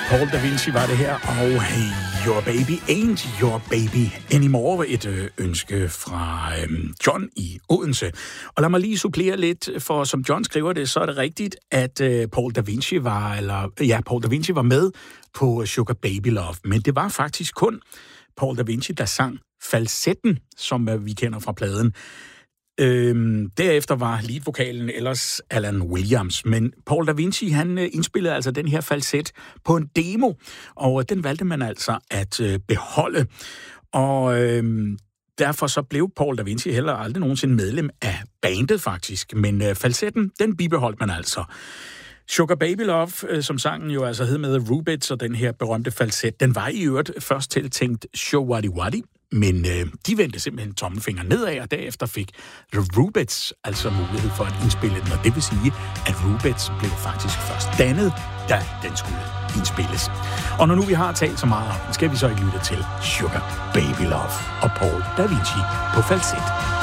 Paul Da Vinci var det her, og Your Baby Ain't Your Baby Anymore, et ønske fra John i Odense. Og lad mig lige supplere lidt, for som John skriver det, så er det rigtigt, at Paul Da Vinci var med på Sugar Baby Love, men det var faktisk kun Paul Da Vinci, der sang falsetten, som vi kender fra pladen. Derefter var leadvokalen ellers Alan Williams, men Paul Da Vinci, han indspillede altså den her falset på en demo, og den valgte man altså at beholde. Og derfor så blev Paul Da Vinci heller aldrig nogensinde medlem af bandet faktisk, men falsetten, den bibeholdt man altså. Sugar Baby Love, som sangen jo altså hed med Rubits, og den her berømte falset, den var i øvrigt først tiltænkt Show Waddy Waddy, men de vendte simpelthen tommelfingeren nedad, og derefter fik The Rubits altså mulighed for at indspille den, og det vil sige, at Rubits blev faktisk først dannet, da den skulle indspilles. Og når nu vi har talt så meget om den, skal vi så ikke lytte til Sugar Baby Love og Paul Da Vinci på falset.